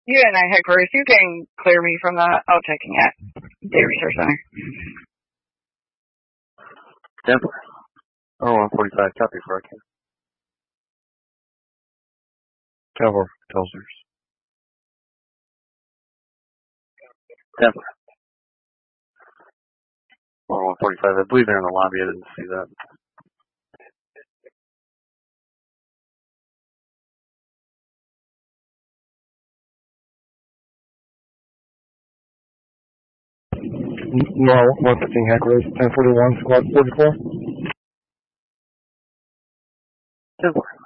Yeah, Night Headquarters, you can clear me from that. I'll checking at Data Research Center. 10-4. 145, copy for Arcane. 10-4, Telsters. 10-4. 145, I believe they're in the lobby, I didn't see that. No, 115 Headquarters, 1041, squad 44. 10-4.